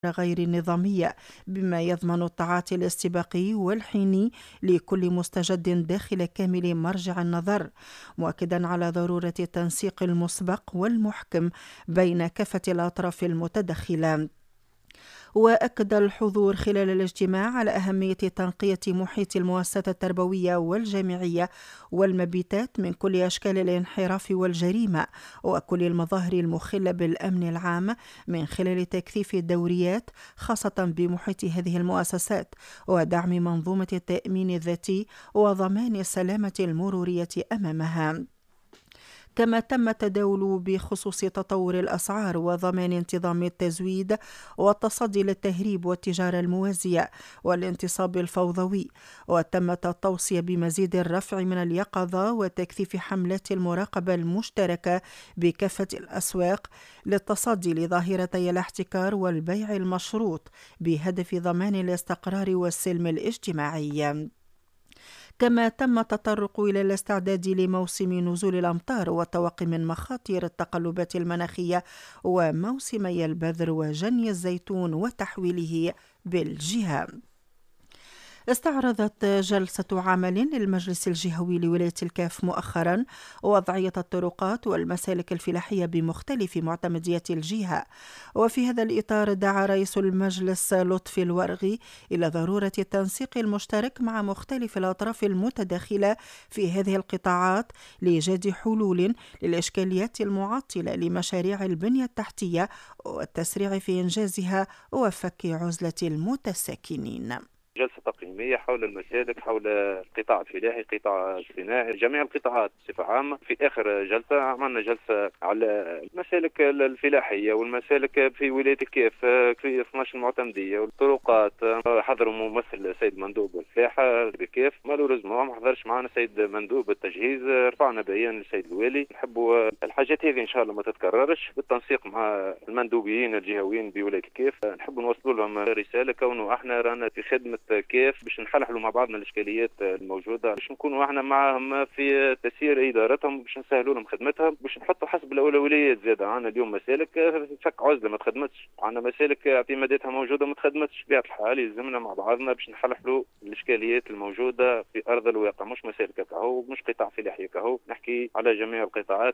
غير النظامية، بما يضمن التعاطي الاستباقي والحيني لكل مستجد داخل كامل مرجع النظر، مؤكدا على ضرورة التنسيق المسبق والمحكم بين كافة الأطراف المتدخلة. وأكد الحضور خلال الاجتماع على أهمية تنقية محيط المؤسسات التربوية والجامعية والمبيتات من كل أشكال الانحراف والجريمة وكل المظاهر المخلة بالأمن العام، من خلال تكثيف الدوريات خاصة بمحيط هذه المؤسسات، ودعم منظومة التأمين الذاتي وضمان السلامة المرورية أمامها. كما تم التداول بخصوص تطور الأسعار وضمان انتظام التزويد والتصدي للتهريب والتجارة الموازية والانتصاب الفوضوي، وتمت التوصية بمزيد الرفع من اليقظة وتكثيف حملات المراقبة المشتركة بكافة الأسواق للتصدي لظاهرتي الاحتكار والبيع المشروط بهدف ضمان الاستقرار والسلم الاجتماعي. كما تم التطرق إلى الاستعداد لموسم نزول الأمطار والتوقي من مخاطر التقلبات المناخية وموسمي البذر وجني الزيتون وتحويله بالجهة. استعرضت جلسة عمل للمجلس الجهوي لولاية الكاف مؤخرا وضعية الطرقات والمسالك الفلاحية بمختلف معتمديات الجهة، وفي هذا الإطار دعا رئيس المجلس لطفي الورغي إلى ضرورة التنسيق المشترك مع مختلف الأطراف المتداخلة في هذه القطاعات لإيجاد حلول للإشكاليات المعطلة لمشاريع البنية التحتية والتسريع في إنجازها وفك عزلة المتساكنين. جلسة تقييمية حول المسالك، حول القطاع الفلاحي، القطاع الصناعي، جميع القطاعات بصفة عامة. في آخر جلسة عملنا جلسة على المسالك الفلاحية والمسالك في ولاية الكاف في 12 معتمدية والطرقات. حضر ممثل سيد مندوب الفلاحة بكاف، مالوريزمون ما حضرش معنا سيد مندوب التجهيز. رفعنا بيان للسيد الوالي، نحبوا الحاجات هذه إن شاء الله ما تتكررش بالتنسيق مع المندوبيين الجهويين بولاية الكاف. نحبوا نوصلوا لهم رسالة كونه احنا رانا في خدمة كيف باش نحلحلوا مع بعضنا الاشكاليات الموجوده، باش نكونوا احنا معهم في تسيير ادارتهم، باش نسهلوا لهم خدمتهم، باش نحطوا حسب الاولويات. زاد عندنا اليوم مسالك فك عزله ما تخدمتش، عندنا مسالك اعتماداتها موجوده ما تخدمتش. بطبيعه الحال يلزمنا مع بعضنا باش نحلحلوا الاشكاليات الموجوده في ارض الواقع، مش مسالك كهو، مش قطاع فلاحي كهو، نحكي على جميع القطاعات.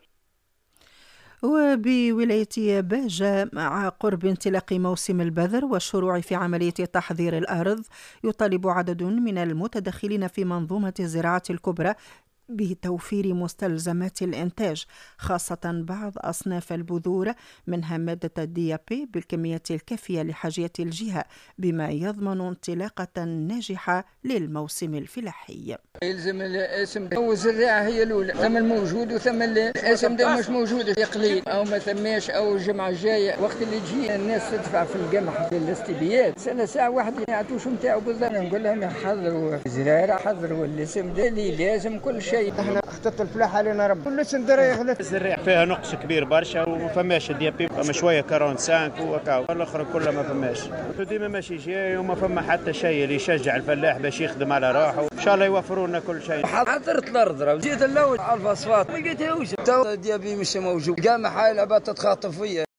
وبولاية باجة مع قرب انطلاق موسم البذر والشروع في عملية تحضير الأرض، يطالب عدد من المتدخلين في منظومة الزراعة الكبرى بتوفير مستلزمات الإنتاج، خاصة بعض أصناف البذور منها مادة الDAP بالكميات الكافية لحاجيات الجهة، بما يضمن انطلاقة ناجحة للموسم الفلاحي. يلزم الاسم والزراعة هي الأولى، ثم الموجود وثم الاسم ده مش موجود قليل أو ما ثماش، أو الجمعة الجاية وقت اللي تجي الناس تدفع في القمح للاستبيات سنة ساعة واحدة يعطوش نتاعو بالضبط. نقول لهم حضروا الزراعة، حضروا الاسم ده اللي لازم كل شيء. احنا خطط الفلاحة علينا رب كل سنة يغلط. الزراعة فيها نقص كبير برشا وما فماش الDAP، فما شوية 45 وكاو، الأخرى كلها ما فماش. ديما ماشي جاي وما فما حتى شيء اللي يشجع الفلاح باش يخدم على روحه. إن شاء الله يوفروا لنا كل شيء. حضرت الأرض جيت اللون على الفosفات ما لقيتهوش، تو الDAP مش موجود، قام حايل عباد تتخاطف فيا.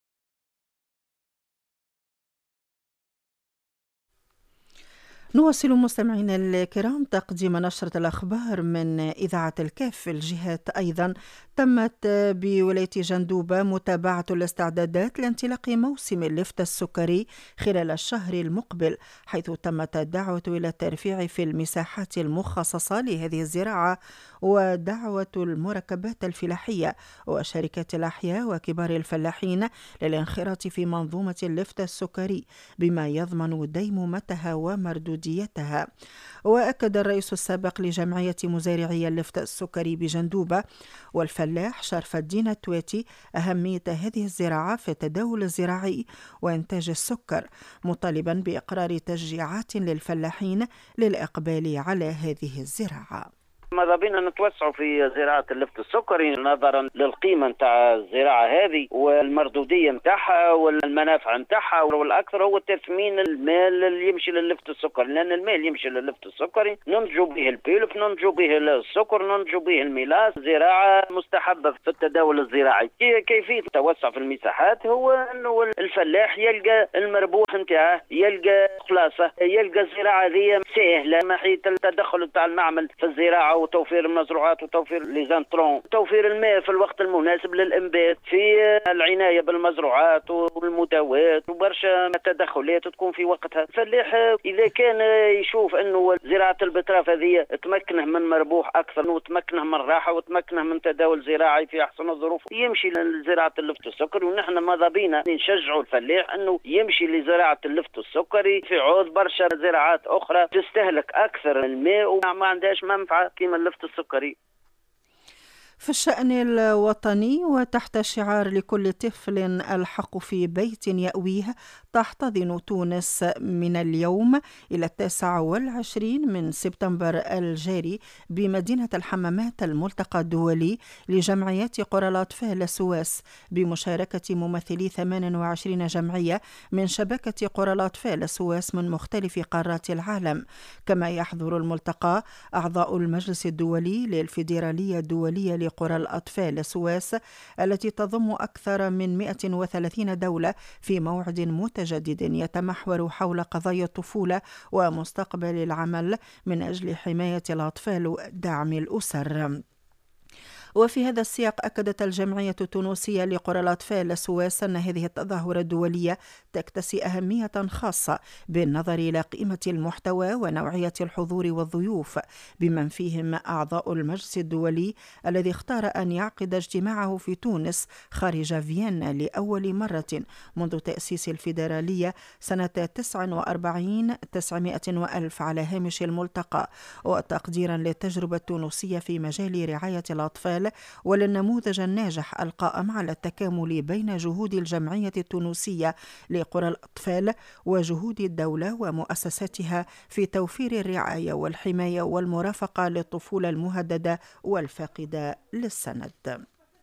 نواصل مستمعينا الكرام تقديم نشرة الأخبار من إذاعة الكاف. الجهات أيضا تمت بولاية جندوبة متابعة الاستعدادات لانطلاق موسم اللفت السكري خلال الشهر المقبل، حيث تمت الدعوة إلى الترفيع في المساحات المخصصة لهذه الزراعة ودعوة المركبات الفلاحية وشركات الأحياء وكبار الفلاحين للانخراط في منظومة اللفت السكري، بما يضمن ديمومتها ومردوديتها. وأكد الرئيس السابق لجمعية مزارعي اللفت السكري بجندوبة والفلاح شرف الدين التواتي أهمية هذه الزراعة في التداول الزراعي وإنتاج السكر، مطالبا بإقرار تشجيعات للفلاحين للإقبال على هذه الزراعة. ماذا بينا نتوسعوا في زراعة اللفت السكري نظرا للقيمة نتاع الزراعة هذه والمردودية نتاعها والمنافع نتاعها، والأكثر هو تثمين المال اللي يمشي لللفت السكري، لأن المال يمشي لللفت السكري ننتجوا به البيلف، ننتجوا به السكر، ننتجوا به الميلاس. زراعة مستحبة في التداول الزراعي. كيفية التوسع في المساحات هو أنه الفلاح يلقى المربوح نتاعه، يلقى خلاصة، يلقى الزراعة ذي سهلة، محيط التدخل نتاع المعمل في الزراعة وتوفير المزروعات وتوفير ليزانترون، توفير الماء في الوقت المناسب للإنبات، في العناية بالمزروعات والمداواة وبرشا تدخلات تكون في وقتها. الفلاح إذا كان يشوف أنه زراعة البتراف هذه تمكنه من مربوح أكثر وتمكنه من راحة وتمكنه من تداول زراعي في أحسن الظروف، يمشي لزراعة اللفت السكري. ونحن ماذا بينا نشجعوا الفلاح أنه يمشي لزراعة اللفت السكري في عوض برشا زراعات أخرى تستهلك أكثر الماء وما عندهاش منفعة كما اللفت السكري. في الشأن الوطني وتحت شعار لكل طفل الحق في بيت يأويه، تحتضن تونس من اليوم إلى 29 من سبتمبر الجاري بمدينة الحمامات الملتقى الدولي لجمعيات قرى الأطفال السواس بمشاركة ممثلي 28 جمعية من شبكة قرى الأطفال السواس من مختلف قارات العالم. كما يحضر الملتقى أعضاء المجلس الدولي للفيدرالية الدولية لقرى الأطفال السواس التي تضم أكثر من 130 دولة في موعد متجدد يتمحور حول قضايا الطفولة ومستقبل العمل من أجل حماية الأطفال ودعم الأسر. وفي هذا السياق أكدت الجمعية التونسية لقرى الأطفال السواس أن هذه التظاهرة الدولية تكتسي أهمية خاصة بالنظر إلى قيمة المحتوى ونوعية الحضور والضيوف، بمن فيهم أعضاء المجلس الدولي الذي اختار أن يعقد اجتماعه في تونس خارج فيينا لأول مرة منذ تأسيس الفيدرالية سنة 49 على هامش الملتقى، وتقديرا للتجربة التونسية في مجال رعاية الأطفال وللنموذج الناجح القائم على التكامل بين جهود الجمعية التونسية لقرى الأطفال وجهود الدولة ومؤسساتها في توفير الرعاية والحماية والمرافقة للطفولة المهددة والفاقدة للسند.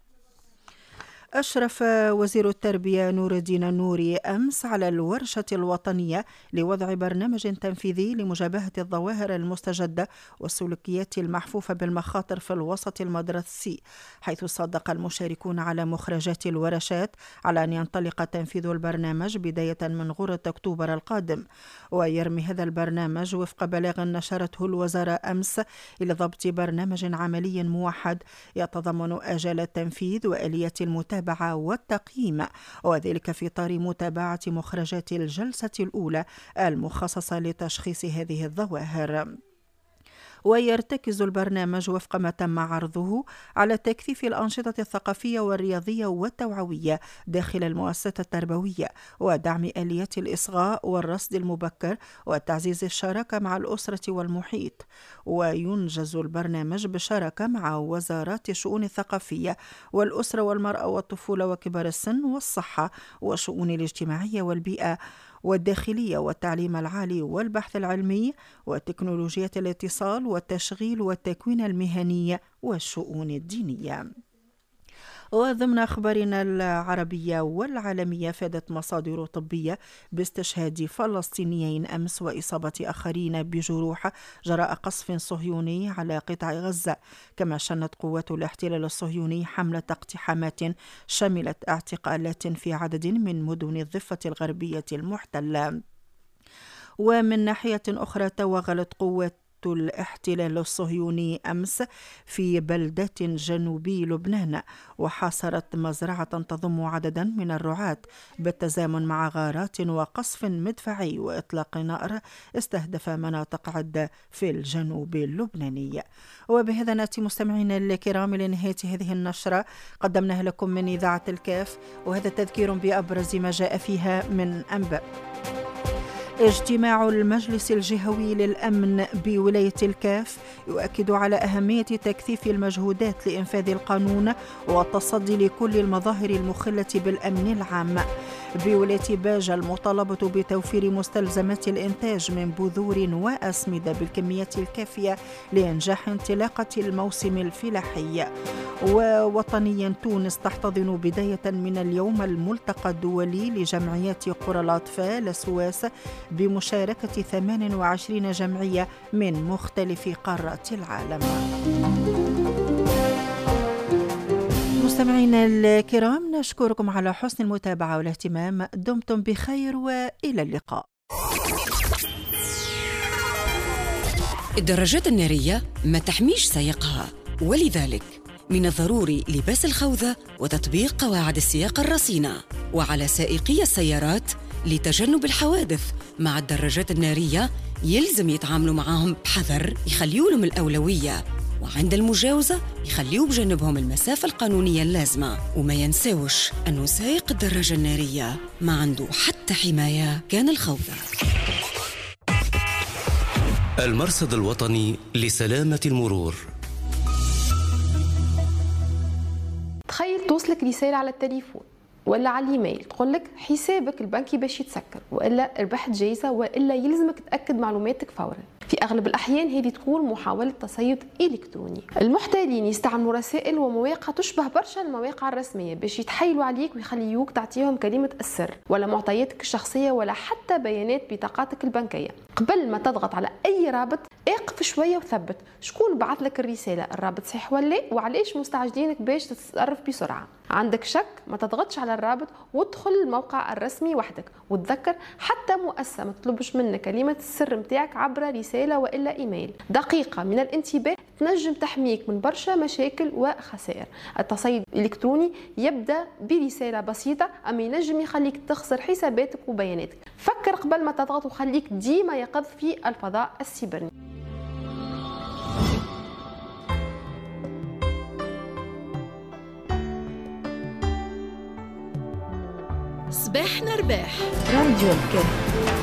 أشرف وزير التربية نور الدين النوري أمس على الورشة الوطنية لوضع برنامج تنفيذي لمجابهة الظواهر المستجدة والسلوكيات المحفوفة بالمخاطر في الوسط المدرسي، حيث صدق المشاركون على مخرجات الورشات على أن ينطلق تنفيذ البرنامج بداية من غرة أكتوبر القادم. ويرمي هذا البرنامج وفق بلاغ نشرته الوزارة أمس إلى ضبط برنامج عملي موحد يتضمن آجال التنفيذ وآليات المتابعة والتقييم، وذلك في إطار متابعة مخرجات الجلسة الأولى المخصصة لتشخيص هذه الظواهر. ويرتكز البرنامج وفق ما تم عرضه على تكثيف الأنشطة الثقافية والرياضية والتوعوية داخل المؤسسات التربوية ودعم آليات الإصغاء والرصد المبكر وتعزيز الشراكة مع الأسرة والمحيط. وينجز البرنامج بشراكة مع وزارات الشؤون الثقافية والأسرة والمرأة والطفولة وكبار السن والصحة والشؤون الاجتماعية والبيئة والداخلية والتعليم العالي والبحث العلمي وتكنولوجيات الاتصال والتشغيل والتكوين المهني والشؤون الدينية. وضمن أخبارنا العربية والعالمية، فادت مصادر طبية باستشهاد فلسطينيين أمس وإصابة آخرين بجروح جراء قصف صهيوني على قطاع غزة. كما شنت قوات الاحتلال الصهيوني حملة اقتحامات شملت اعتقالات في عدد من مدن الضفة الغربية المحتلة. ومن ناحية أخرى، توغلت قوات الاحتلال الصهيوني أمس في بلدة جنوبي لبنان وحاصرت مزرعة تضم عددا من الرعاة بالتزامن مع غارات وقصف مدفعي وإطلاق نار استهدف مناطق عدة في الجنوب اللبناني. وبهذا نأتي مستمعينا الكرام لنهاية هذه النشرة قدمناها لكم من إذاعة الكاف، وهذا تذكير بأبرز ما جاء فيها من أنباء. اجتماع المجلس الجهوي للأمن بولاية الكاف يؤكد على أهمية تكثيف المجهودات لإنفاذ القانون والتصدي لكل المظاهر المخلة بالأمن العام. بولاية باجة المطالبة بتوفير مستلزمات الإنتاج من بذور وأسمدة بالكميات الكافية لإنجاح انطلاقة الموسم الفلاحي. ووطنيا تونس تحتضن بداية من اليوم الملتقى الدولي لجمعيات قرى الأطفال سواس بمشاركة 28 جمعية من مختلف قارات العالم. مستمعينا الكرام، نشكركم على حسن المتابعة والاهتمام. دمتم بخير وإلى اللقاء. الدراجات النارية ما تحميش سائقها، ولذلك من الضروري لباس الخوذة وتطبيق قواعد السياقة الرصينة، وعلى سائقي السيارات لتجنب الحوادث مع الدراجات النارية يلزم يتعاملوا معهم بحذر، يخليوا لهم الأولوية، وعند المجاوزة يخليوا بجنبهم المسافة القانونية اللازمة، وما ينساوش أنه سائق الدراجة النارية ما عنده حتى حماية كان الخوذة. المرصد الوطني لسلامة المرور. تخيل توصلك رسالة على التليفون ولا على الايميل تقول لك حسابك البنكي باش يتسكر، والا ربحت جايزة، والا يلزمك تأكد معلوماتك فورا. في أغلب الأحيان هذه تكون محاولة تصيد إلكتروني. المحتالين يستعملوا رسائل ومواقع تشبه برشا المواقع الرسمية باش يتحايلوا عليك ويخليوك تعطيهم كلمة السر ولا معطياتك الشخصية ولا حتى بيانات بطاقاتك البنكية. قبل ما تضغط على أي رابط اقف شوية وثبت شكون بعث لك الرسالة، الرابط صحيح ولا وعليش مستعجلينك باش تتصرف بسرعة. عندك شك ما تضغطش على الرابط وادخل الموقع الرسمي وحدك، وتذكر حتى مؤسسة ما تطلبش منك كلمة السر متاعك عبر رسالة وإلا إيميل. دقيقة من الانتباه تنجم تحميك من برشا مشاكل وخسائر. التصيد الإلكتروني يبدأ برسالة بسيطة أما ينجم يخليك تخسر حساباتك وبياناتك. فكر قبل ما تضغط وخليك ديما يقظ في الفضاء السيبرني. صباحنا رباح. راديو الكل.